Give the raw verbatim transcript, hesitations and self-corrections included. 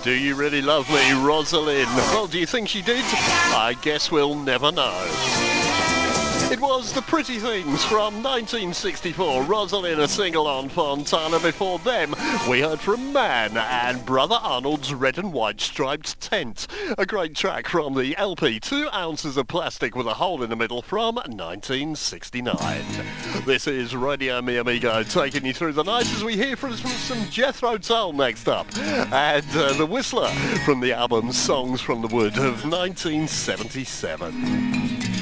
Do You Really Love Me, Rosalind? Well, do you think she did? I guess we'll never know. It was The Pretty Things from nineteen sixty-four. Rosalind, a single on Fontana. Before them, we heard from Man and Brother Arnold's Red and White Striped Tent. A great track from the L P Two Ounces of Plastic with a Hole in the Middle from nineteen sixty-nine. This is Radio Mi Amigo taking you through the night as we hear from some Jethro Tull next up. And uh, The Whistler from the album Songs from the Wood of nineteen seventy-seven.